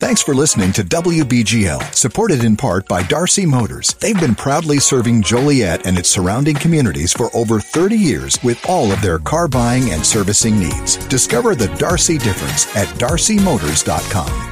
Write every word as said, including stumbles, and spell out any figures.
Thanks for listening to W B G L, supported in part by Darcy Motors. They've been proudly serving Joliet and its surrounding communities for over thirty years with all of their car buying and servicing needs. Discover the Darcy difference at darcy motors dot com.